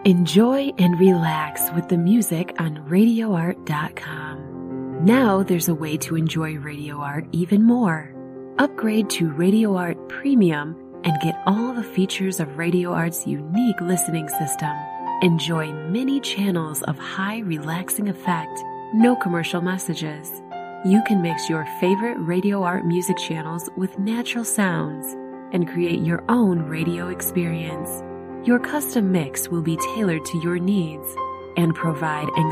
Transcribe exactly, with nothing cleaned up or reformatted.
Enjoy and relax with the music on radio art dot com. Now there's a way to enjoy Radio Art even more. Upgrade to Radio Art Premium and get all the features of Radio Art's unique listening system. Enjoy many channels of high relaxing effect, no commercial messages. You can mix your favorite Radio Art music channels with natural sounds and create your own radio experience. Your custom mix will be tailored to your needs and provide